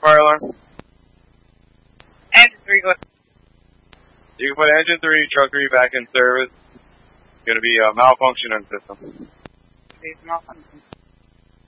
fire alarm? Engine 3, go ahead. You can put engine 3, truck 3 back in service. It's going to be a malfunction in the system. Malfunction.